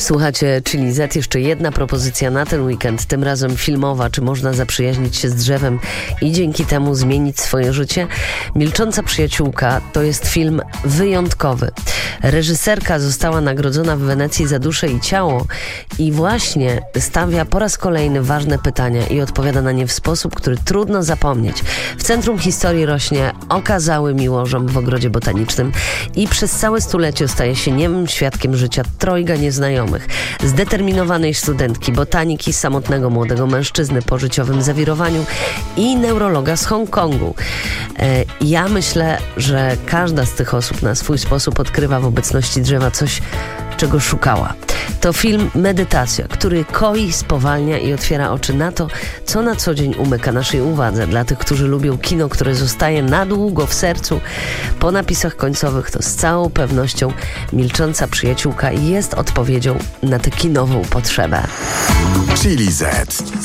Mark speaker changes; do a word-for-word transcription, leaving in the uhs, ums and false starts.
Speaker 1: Słuchacie Chili Z. Jeszcze jedna propozycja na ten weekend, tym razem filmowa. Czy można zaprzyjaźnić się z drzewem i dzięki temu zmienić swoje życie? Milcząca przyjaciółka to jest film wyjątkowy. Reżyserka została nagrodzona w Wenecji za duszę i ciało i właśnie stawia po raz kolejny ważne pytania i odpowiada na nie w sposób, który trudno zapomnieć. W centrum historii rośnie okazały miłożom w ogrodzie botanicznym i przez całe stulecie staje się niemym świadkiem życia trojga nieznajomych. Zdeterminowanej studentki botaniki, samotnego młodego mężczyzny po życiowym zawirowaniu i neurologa z Hongkongu. E, ja myślę, że każda z tych osób na swój sposób odkrywa w obecności drzewa coś, czego szukała. To film Medytacja, który koi, spowalnia i otwiera oczy na to, co na co dzień umyka naszej uwadze. Dla tych, którzy lubią kino, które zostaje na długo w sercu, po napisach końcowych, to z całą pewnością Milcząca przyjaciółka jest odpowiedzią na tę kinową potrzebę.
Speaker 2: Chili Z.